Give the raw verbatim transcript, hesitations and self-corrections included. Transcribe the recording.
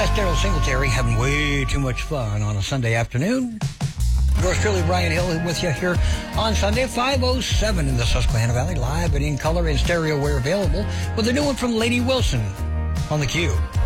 That's Daryl Singletary having way too much fun on a Sunday afternoon. Yours truly, Brian Hill, with you here on Sunday, five oh seven in the Susquehanna Valley, live and in color and stereo where available, with a new one from Lady Wilson on the Q.